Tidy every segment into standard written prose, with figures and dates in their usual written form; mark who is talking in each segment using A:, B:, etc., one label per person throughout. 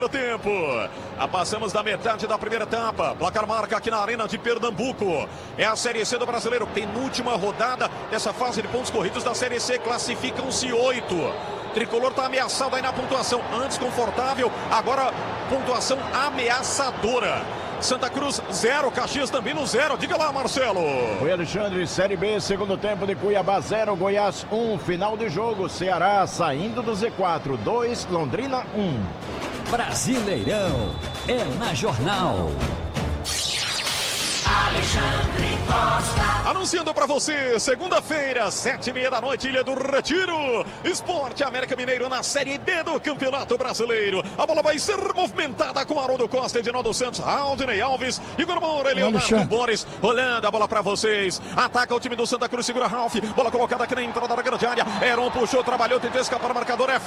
A: Tempo. Passamos da metade da primeira etapa. Placar marca aqui na Arena de Pernambuco. É a Série C do Brasileiro. Penúltima rodada dessa fase de pontos corridos da Série C. Classificam-se 8. Tricolor está ameaçado aí na pontuação. Antes confortável, agora pontuação ameaçadora. Santa Cruz 0, Caxias também no 0. Diga lá, Marcelo.
B: Oi, Alexandre. Série B, segundo tempo de Cuiabá 0, Goiás 1. Final de jogo, Ceará saindo do Z4 2, Londrina 1.
C: Brasileirão é na Jornal. Alexandre Costa.
A: Anunciando para você, segunda-feira, 7h30 da noite, Ilha do Retiro. Esporte América Mineiro na Série B do Campeonato Brasileiro. A bola vai ser movimentada com Haroldo Costa, Edinaldo Santos, Aldinei Alves, Igor Moura, Leonardo Boris. Rolando a bola para vocês. Ataca o time do Santa Cruz, segura Ralf. Bola colocada aqui na entrada da grande área. Heron puxou, trabalhou, tentou escapar o marcador. É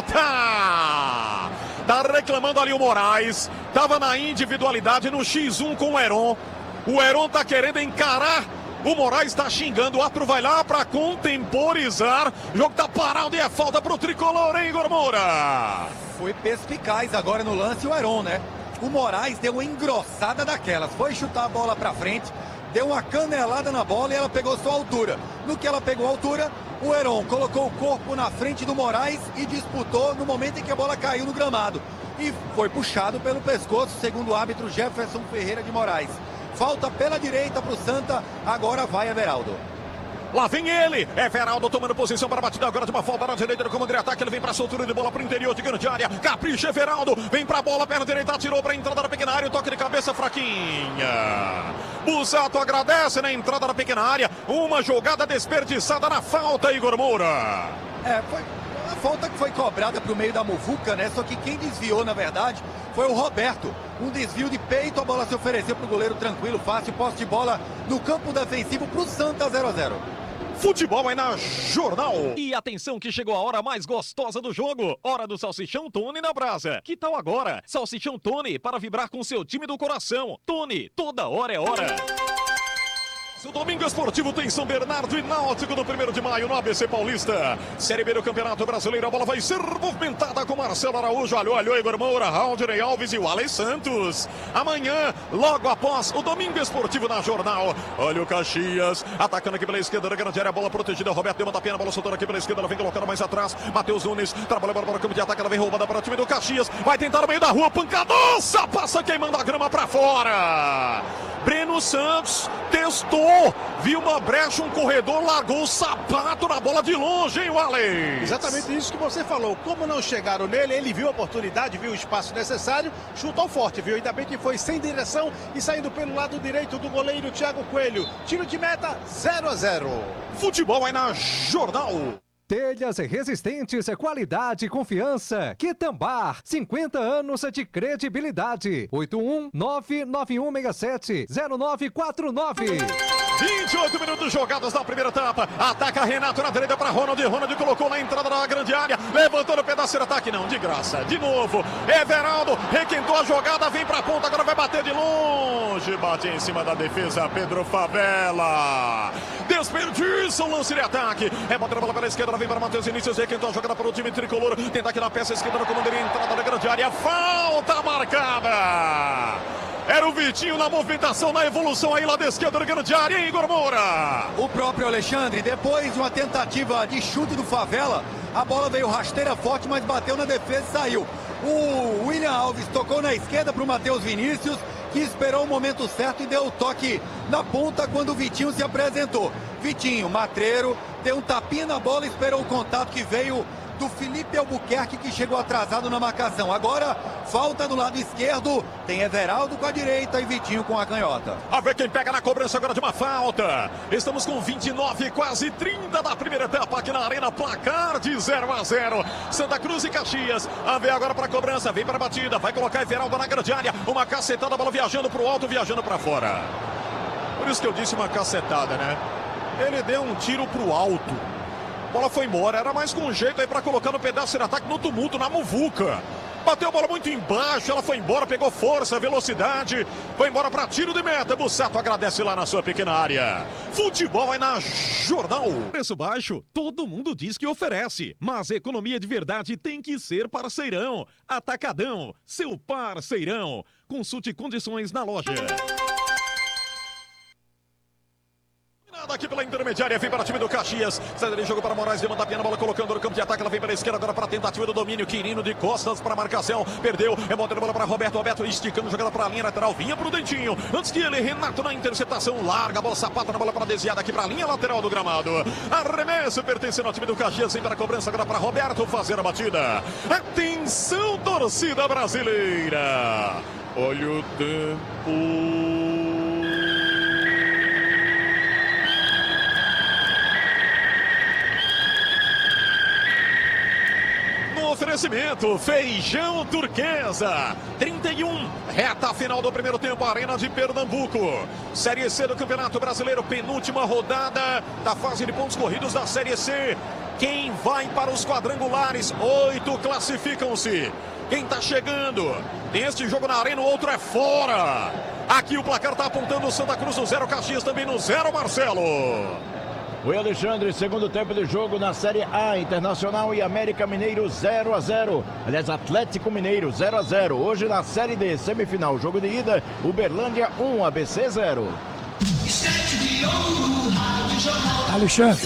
A: falta! Tá reclamando ali o Moraes. Tava na individualidade no X1 com o Heron. O Heron tá querendo encarar. O Moraes tá xingando. O árbitro vai lá pra contemporizar. O jogo tá parado e é falta pro tricolor, hein, Igor Moura?
D: Foi perspicaz agora no lance o Heron, né? O Moraes deu uma engrossada daquelas. Foi chutar a bola pra frente. Deu uma canelada na bola e ela pegou sua altura. No que ela pegou a altura, o Heron colocou o corpo na frente do Moraes e disputou no momento em que a bola caiu no gramado. E foi puxado pelo pescoço, segundo o árbitro Jefferson Ferreira de Moraes. Falta pela direita para o Santa, agora vai Everaldo.
A: Lá vem ele, Everaldo tomando posição para a batida agora de uma falta na direita do comando de ataque, ele vem para a soltura de bola para o interior de grande área, capricha Everaldo, vem para a bola, perna direita, atirou para a entrada da pequena área, toque de cabeça fraquinha. Busato agradece na entrada da pequena área, uma jogada desperdiçada na falta, Igor Moura.
D: Foi a falta que foi cobrada para o meio da muvuca, né? Só que quem desviou, na verdade, foi o Roberto. Um desvio de peito, a bola se ofereceu para o goleiro tranquilo, fácil, posse de bola no campo defensivo para o Santa 0-0.
A: Futebol aí na Jornal. E atenção que chegou a hora mais gostosa do jogo. Hora do Salsichão Tony na brasa. Que tal agora? Salsichão Tony para vibrar com seu time do coração. Tony, toda hora é hora. O domingo esportivo tem São Bernardo e Náutico no 1º de maio no ABC Paulista. Série B do Campeonato Brasileiro, a bola vai ser movimentada com Marcelo Araújo, alô, Igor Moura, Aldinei Alves e o Alex Santos. Amanhã, logo após o domingo esportivo na Jornal. Olha o Caxias, atacando aqui pela esquerda da grande área, a bola protegida, Roberto deu uma tapinha, a bola soltando aqui pela esquerda, ela vem colocando mais atrás, Matheus Nunes, trabalha para o campo de ataque, ela vem roubada para o time do Caxias, vai tentar no meio da rua, pancadoça, passa queimando a grama para fora. Breno Santos testou, viu uma brecha, um corredor, largou o sapato na bola de longe, hein, Alex?
E: Exatamente isso que você falou. Como não chegaram nele, ele viu a oportunidade, viu o espaço necessário, chutou forte, viu? Ainda bem que foi sem direção e saindo pelo lado direito do goleiro Thiago Coelho. Tiro de meta, 0-0.
A: Futebol aí na Jornal.
F: Telhas resistentes, qualidade e confiança. Quitambar, 50 anos de credibilidade. 81991670949.
A: 28 minutos jogados na primeira etapa. Ataca Renato na direita para Ronald. Ronald colocou na entrada da grande área. Levantou no pedaço de ataque. Não, de graça. De novo. Everaldo requentou a jogada. Vem para a ponta. Agora vai bater de longe. Bate em cima da defesa. Pedro Favela. Desperdiça o lance de ataque. Rebota a bola pela esquerda. Vem para Matheus Vinícius. Requentou a jogada para o time tricolor. Tenta aqui na peça esquerda no comando. Entrada da grande área. Falta marcada. Era o Vitinho na movimentação, na evolução aí lá da esquerda da grande área, hein, Igor Moura?
D: O próprio Alexandre, depois de uma tentativa de chute do Favela, a bola veio rasteira forte, mas bateu na defesa e saiu. O William Alves tocou na esquerda para o Matheus Vinícius, que esperou o momento certo e deu o toque na ponta quando o Vitinho se apresentou. Vitinho, matreiro, deu um tapinha na bola, esperou o contato que veio do Felipe Albuquerque, que chegou atrasado na marcação. Agora, falta do lado esquerdo, tem Everaldo com a direita e Vitinho com a canhota.
A: A ver quem pega na cobrança agora de uma falta. Estamos com 29, quase 30 da primeira etapa aqui na Arena, placar de 0-0. Santa Cruz e Caxias. A ver agora para a cobrança, vem para a batida, vai colocar Everaldo na grande área. Uma cacetada, a bola viajando para o alto, viajando para fora. Por isso que eu disse uma cacetada, né? Ele deu um tiro para o alto. A bola foi embora, era mais com jeito aí para colocar no pedaço de ataque, no tumulto, na muvuca. Bateu a bola muito embaixo, ela foi embora, pegou força, velocidade, foi embora para tiro de meta. Bussato agradece lá na sua pequena área. Futebol é na Jornal. Preço baixo, todo mundo diz que oferece, mas economia de verdade tem que ser parceirão. Atacadão, seu parceirão. Consulte condições na loja. Aqui pela intermediária, vem para o time do Caxias. Sai de jogo para Moraes, demanda a pena, bola colocando no campo de ataque. Ela vem pela esquerda agora para a tentativa do domínio. Quirino de costas para a marcação. Perdeu, botando a bola para Roberto. Roberto esticando, jogada para a linha lateral. Vinha para o Dentinho. Antes que ele, Renato na interceptação. Larga a bola, sapata na bola para desviada aqui para a linha lateral do gramado. Arremesso pertencendo ao time do Caxias. Vem para a cobrança agora para Roberto fazer a batida. Atenção, torcida brasileira. Olha o tempo. Oferecimento Feijão Turquesa 31, reta final do primeiro tempo, Arena de Pernambuco, Série C do Campeonato Brasileiro, penúltima rodada da fase de pontos corridos da Série C. Quem vai para os quadrangulares? 8 classificam-se. Quem tá chegando? Tem este jogo na Arena, o outro é fora. Aqui o placar tá apontando o Santa Cruz no 0, Caxias também no 0, Marcelo.
B: O Alexandre, segundo tempo de jogo na Série A, Internacional e América Mineiro 0-0. Aliás, Atlético Mineiro 0-0. Hoje na Série D, semifinal, jogo de ida, Uberlândia 1, ABC 0.
G: Alexandre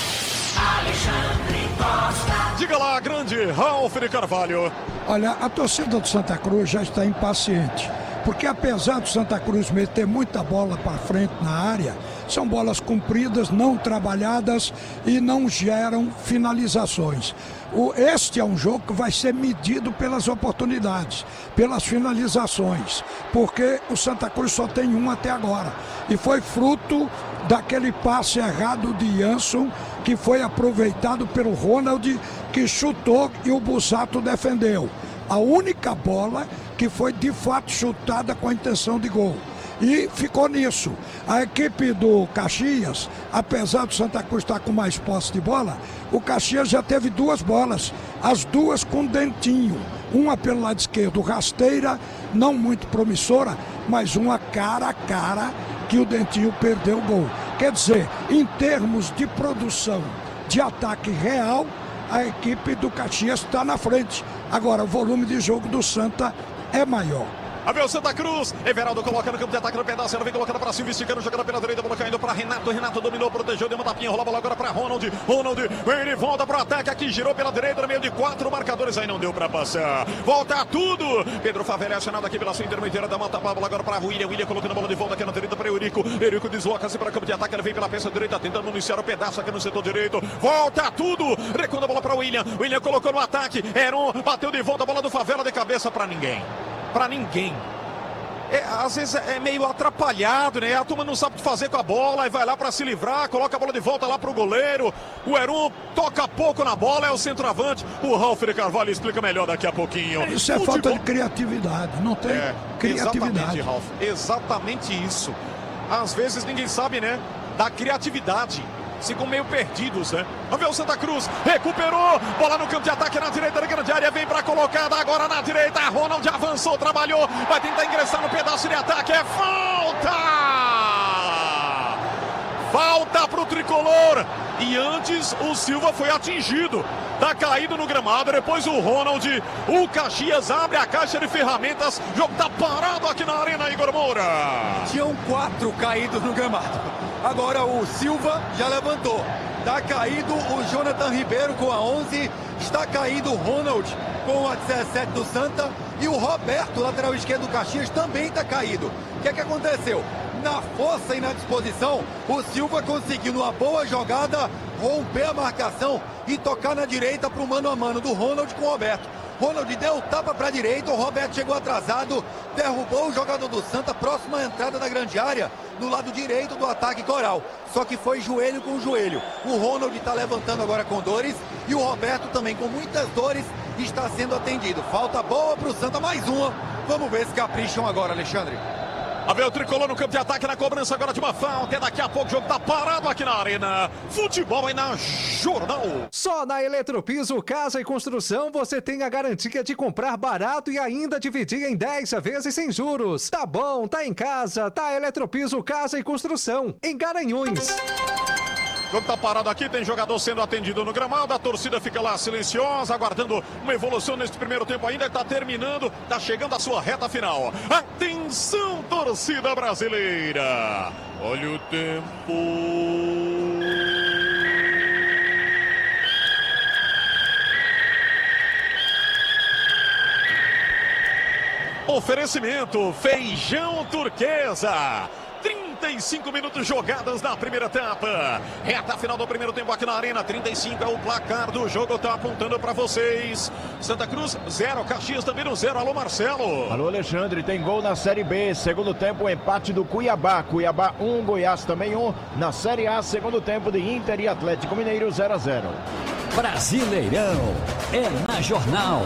A: Costa. Diga lá, grande Ralf de Carvalho.
G: Olha, a torcida do Santa Cruz já está impaciente. Porque apesar do Santa Cruz mesmo ter muita bola para frente na área, são bolas compridas, não trabalhadas e não geram finalizações. Este é um jogo que vai ser medido pelas oportunidades, pelas finalizações, porque o Santa Cruz só tem um até agora. E foi fruto daquele passe errado de Jansson, que foi aproveitado pelo Ronald, que chutou e o Bussato defendeu. A única bola que foi de fato chutada com a intenção de gol. E ficou nisso. A equipe do Caxias, apesar do Santa Cruz estar com mais posse de bola, o Caxias já teve 2 bolas, as 2 com Dentinho. Uma pelo lado esquerdo, rasteira, não muito promissora, mas uma cara a cara que o Dentinho perdeu o gol. Quer dizer, em termos de produção de ataque real, a equipe do Caxias está na frente. Agora, o volume de jogo do Santa é maior.
A: A ver o Santa Cruz, Everaldo coloca no campo de ataque no pedaço, ela vem colocando para Silvio, esticando, jogando pela direita, bola caindo para Renato, Renato dominou, protegeu, deu uma tapinha, rola a bola agora para Ronald, ele volta para o ataque, aqui girou pela direita, no meio de 4 marcadores, aí não deu para passar, volta tudo, Pedro Favela é acionado aqui pela sua intermediária, dá uma tapa, bola agora para William colocando a bola de volta aqui na direita para Eurico desloca-se para o campo de ataque, ele vem pela peça direita, tentando iniciar o pedaço aqui no setor direito, volta tudo, recuando a bola para William colocou no ataque, Heron bateu de volta, a bola do Favela de cabeça para ninguém. Às vezes é meio atrapalhado, né? A turma não sabe o que fazer com a bola e vai lá para se livrar, coloca a bola de volta lá pro goleiro. O Heron toca pouco na bola, é o centroavante. O Ralf de Carvalho explica melhor daqui a pouquinho.
G: Isso é falta de criatividade, não tem criatividade.
A: Exatamente, Ralf, exatamente isso. Às vezes ninguém sabe, né? Da criatividade. Ficam meio perdidos, né? Vamos ver o Santa Cruz, recuperou, bola no campo de ataque na direita da grande área, vem pra colocada agora na direita, Ronald avançou, trabalhou, vai tentar ingressar no pedaço de ataque, é falta! Falta pro tricolor, e antes o Silva foi atingido, tá caído no gramado, depois o Ronald, o Caxias abre a caixa de ferramentas, o jogo tá parado aqui na Arena, Igor Moura.
D: Tinham 4 caídos no gramado. Agora o Silva já levantou. Está caído o Jonathan Ribeiro com a 11. Está caído o Ronald com a 17 do Santa. E o Roberto, lateral esquerdo do Caxias, também está caído. O que é que aconteceu? Na força e na disposição, o Silva conseguiu, numa boa jogada, romper a marcação e tocar na direita para o mano a mano do Ronald com o Roberto. Ronald deu tapa para a direita, o Roberto chegou atrasado, derrubou o jogador do Santa, próxima à entrada da grande área, no lado direito do ataque coral. Só que foi joelho com joelho. O Ronald está levantando agora com dores e o Roberto também com muitas dores está sendo atendido. Falta boa para o Santa, mais uma. Vamos ver se capricham agora, Alexandre.
A: A ver o tricolor no campo de ataque na cobrança agora de uma falta. E daqui a pouco o jogo tá parado aqui na arena. Futebol aí na Jornal.
F: Só na Eletropiso Casa e Construção você tem a garantia de comprar barato e ainda dividir em 10 vezes sem juros. Tá bom, tá em casa, tá Eletropiso Casa e Construção, em Garanhuns.
A: O jogo tá parado aqui, tem jogador sendo atendido no gramado, a torcida fica lá silenciosa, aguardando uma evolução neste primeiro tempo ainda, tá terminando, tá chegando a sua reta final. Atenção, torcida brasileira! Olha o tempo... Oferecimento Feijão Turquesa. 35 minutos jogadas na primeira etapa. Reta final do primeiro tempo aqui na arena. 35 é o placar do jogo, tá apontando para vocês. Santa Cruz 0, Caxias também no 0. Alô, Marcelo.
B: Alô, Alexandre, tem gol na Série B. Segundo tempo, o empate do Cuiabá. Cuiabá 1, Goiás também 1. Na Série A, segundo tempo de Inter e Atlético Mineiro 0-0.
C: Brasileirão é na Jornal.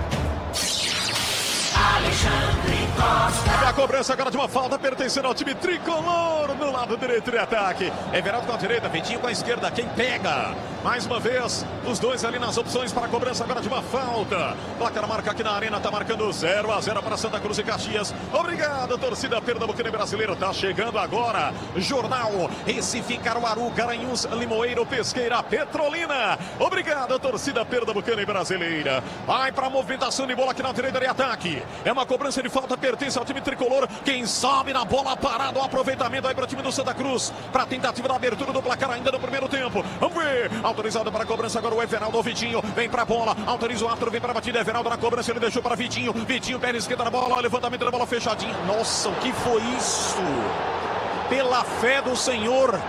A: Alexandre Costa. A cobrança agora de uma falta pertencendo ao time tricolor no lado direito de ataque. Everaldo com a direita, Vitinho com a esquerda. Quem pega? Mais uma vez, os dois ali nas opções para a cobrança agora de uma falta. Placar marca aqui na arena, tá marcando 0-0 para Santa Cruz e Caxias. Obrigado, torcida pernambucana e brasileira. Tá chegando agora. Jornal Recife, Caruaru, Garanhuns, Limoeiro, Pesqueira, Petrolina. Obrigado, torcida pernambucana e brasileira. Vai para a movimentação de bola aqui na direita de ataque. É uma cobrança de falta, pertence ao time tricolor. Quem sobe na bola parada, o aproveitamento aí para o time do Santa Cruz. Para a tentativa da abertura do placar ainda no primeiro tempo. Vamos ver. Autorizado para a cobrança agora o Everaldo. O Vitinho vem para a bola. Autoriza o árbitro, vem para a batida. Everaldo na cobrança, ele deixou para Vitinho. Vitinho, perna esquerda na bola. Levantamento da bola fechadinho. Nossa, o que foi isso? Pela fé do Senhor.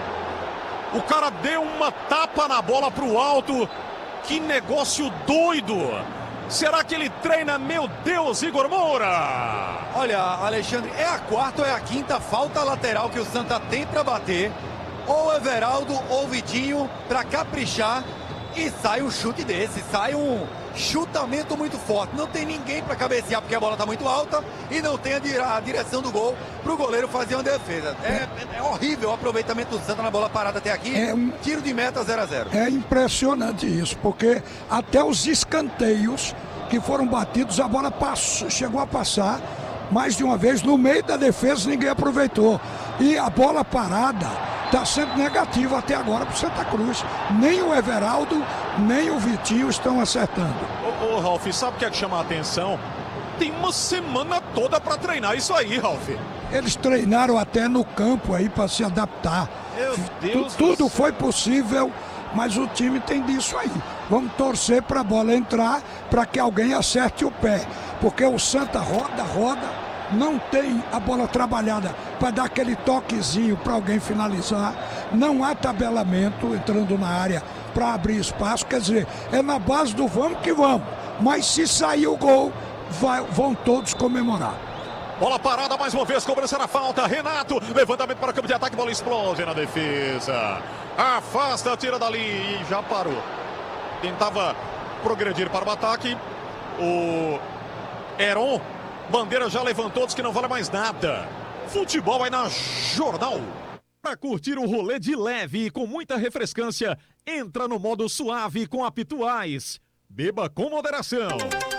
A: O cara deu uma tapa na bola para o alto. Que negócio doido. Será que ele treina? Meu Deus, Igor Moura!
D: Olha, Alexandre, é a quarta ou é a quinta falta lateral que o Santa tem para bater. Ou Everaldo ou Vitinho para caprichar e sai um chute desse, sai um chutamento muito forte. Não tem ninguém para cabecear porque a bola está muito alta e não tem a direção do gol para o goleiro fazer uma defesa. É horrível o aproveitamento do Santa na bola parada até aqui. Tiro de meta 0-0.
G: É impressionante isso, porque até os escanteios que foram batidos, a bola chegou a passar mais de uma vez no meio da defesa, ninguém aproveitou. E a bola parada está sendo negativa até agora para o Santa Cruz. Nem o Everaldo, nem o Vitinho estão acertando.
A: Ô, Ralf, sabe o que é que chama a atenção? Tem uma semana toda para treinar isso aí, Ralf.
G: Eles treinaram até no campo aí para se adaptar.
A: Meu Deus.
G: Tudo foi possível, mas o time tem disso aí. Vamos torcer para a bola entrar, para que alguém acerte o pé. Porque o Santa roda, não tem a bola trabalhada para dar aquele toquezinho para alguém finalizar. Não há tabelamento entrando na área para abrir espaço. Quer dizer, é na base do vamos que vamos. Mas se sair o gol, vão todos comemorar.
A: Bola parada mais uma vez, cobrança na falta. Renato, levantamento para o campo de ataque, bola explode na defesa. Afasta, tira dali e já parou. Tentava progredir para o ataque. O Heron, bandeira já levantou, diz que não vale mais nada. Futebol aí na Jornal. Para curtir o rolê de leve e com muita refrescância, entra no modo suave com a Pituais. Beba com moderação.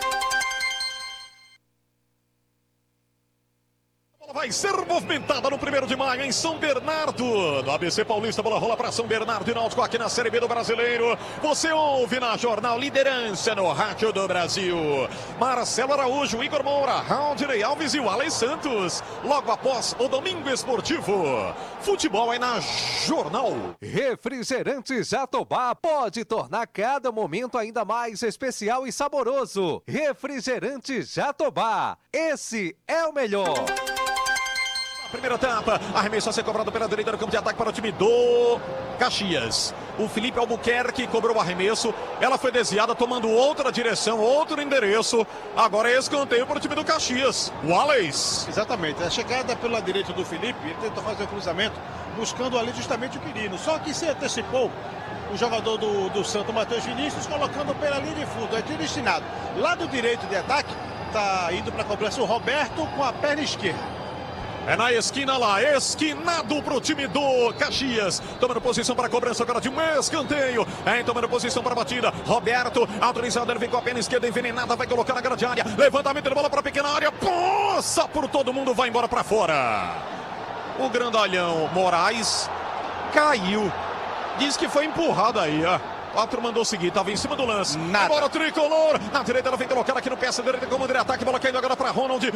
A: Vai ser movimentada no 1º de maio em São Bernardo. No ABC Paulista, a bola rola para São Bernardo e Náutico aqui na Série B do Brasileiro. Você ouve na Jornal Liderança no Rádio do Brasil. Marcelo Araújo, Igor Moura, Raudinei Alves e o Alex Santos. Logo após o Domingo Esportivo. Futebol aí na Jornal.
F: Refrigerante Jatobá pode tornar cada momento ainda mais especial e saboroso. Refrigerante Jatobá. Esse é o melhor.
A: Primeira etapa, arremesso a ser cobrado pela direita do campo de ataque para o time do Caxias. O Felipe Albuquerque cobrou o arremesso, ela foi desviada tomando outra direção, outro endereço. Agora é escanteio para o time do Caxias. O Alex.
E: Exatamente, a chegada pela direita do Felipe, ele tentou fazer o cruzamento, buscando ali justamente o Quirino. Só que se antecipou o jogador do Santo, Matheus Vinícius, colocando pela linha de fundo, é destinado. Lado direito de ataque, está indo para a cobrança o Roberto com a perna esquerda.
A: É na esquina lá, esquinado pro time do Caxias. Tomando posição para a cobrança agora de um escanteio. Tomando posição para a batida. Roberto, autorizado, ele vem com a perna esquerda envenenada, vai colocar na grande área. Levantamento de bola para a pequena área. Passa por todo mundo, vai embora para fora. O grandalhão Moraes caiu. Diz que foi empurrado aí, ó. 4 mandou seguir, estava em cima do lance. Agora o tricolor. Na direita ela vem colocar aqui no pé direita como de ataque. Bola caindo agora para Ronald.